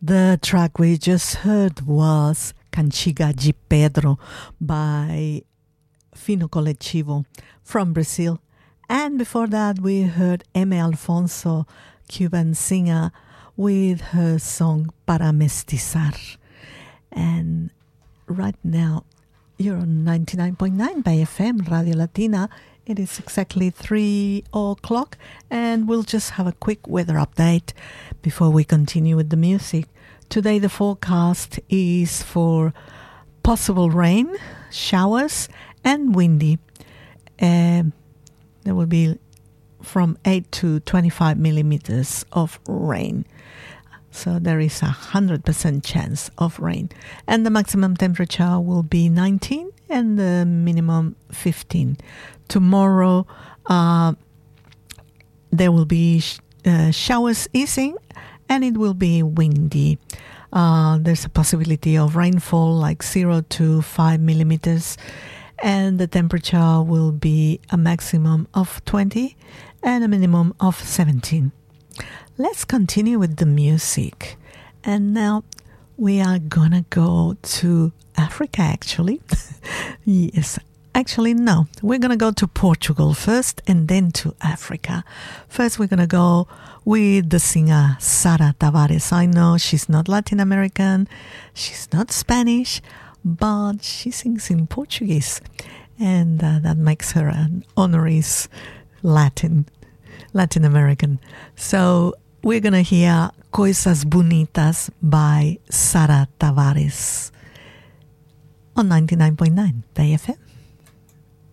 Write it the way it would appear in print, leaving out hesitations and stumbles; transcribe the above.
The track we just heard was Cantiga de Pedro by Fino Coletivo from Brazil. And before that, we heard Eme Alfonso, Cuban singer, with her song Para Mestizar. And right now, you're on 99.9 by FM, Radio Latina. It is exactly 3 o'clock, and we'll just have a quick weather update before we continue with the music. Today, the forecast is for possible rain, showers, and windy. There will be from 8 to 25 millimeters of rain. So there is 100% chance of rain. And the maximum temperature will be 19 and the minimum 15. Tomorrow, there will be showers easing, and it will be windy. There's a possibility of rainfall like 0 to 5 millimeters, and the temperature will be a maximum of 20 and a minimum of 17. Let's continue with the music. And now we are gonna go to Africa, actually. Yes. Actually, no. We're going to go to Portugal first and then to Africa. First, we're going to go with the singer Sara Tavares. I know she's not Latin American, she's not Spanish, but she sings in Portuguese. And that makes her an honoris Latin American. So we're going to hear Coisas Bonitas by Sara Tavares on 99.9 Bay FM.